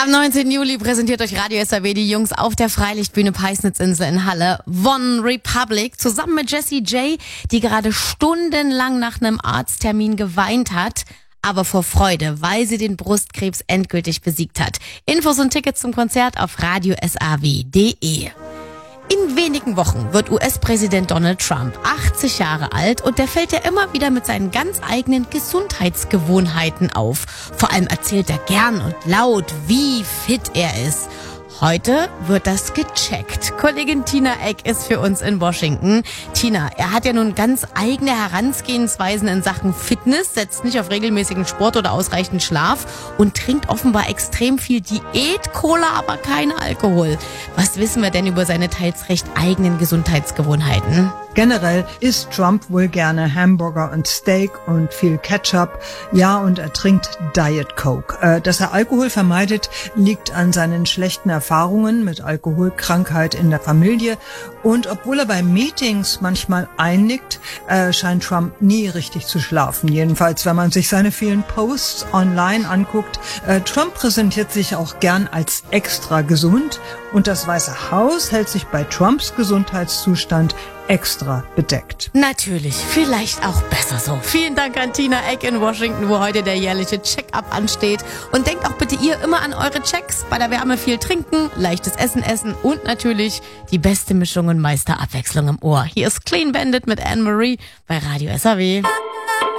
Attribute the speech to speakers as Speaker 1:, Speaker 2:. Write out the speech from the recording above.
Speaker 1: Am 19. Juli präsentiert euch Radio SAW die Jungs auf der Freilichtbühne Peisnitzinsel in Halle One Republic zusammen mit Jessie J, die gerade stundenlang nach einem Arzttermin geweint hat, aber vor Freude, weil sie den Brustkrebs endgültig besiegt hat. Infos und Tickets zum Konzert auf radiosaw.de. In wenigen Wochen wird US-Präsident Donald Trump 80 Jahre alt und der fällt ja immer wieder mit seinen ganz eigenen Gesundheitsgewohnheiten auf. Vor allem erzählt er gern und laut, wie fit er ist. Heute wird das gecheckt. Kollegin Tina Eck ist für uns in Washington. Tina, er hat ja nun ganz eigene Herangehensweisen in Sachen Fitness, setzt nicht auf regelmäßigen Sport oder ausreichend Schlaf und trinkt offenbar extrem viel Diät-Cola, aber kein Alkohol. Was wissen wir denn über seine teils recht eigenen Gesundheitsgewohnheiten?
Speaker 2: Generell isst Trump wohl gerne Hamburger und Steak und viel Ketchup. Ja, und er trinkt Diet Coke. Dass er Alkohol vermeidet, liegt an seinen schlechten Erfahrungen mit Alkoholkrankheit in der Familie. Und obwohl er bei Meetings manchmal einnickt, scheint Trump nie richtig zu schlafen. Jedenfalls, wenn man sich seine vielen Posts online anguckt. Trump präsentiert sich auch gern als extra gesund. Und das Weiße Haus hält sich bei Trumps Gesundheitszustand extra bedeckt.
Speaker 1: Natürlich, vielleicht auch besser so. Vielen Dank an Tina Eck in Washington, wo heute der jährliche Check-up ansteht. Und denkt auch bitte ihr immer an eure Checks. Bei der Wärme viel trinken, leichtes Essen und natürlich die beste Mischung und meiste Abwechslung im Ohr. Hier ist Clean Bandit mit Anne-Marie bei Radio SAW.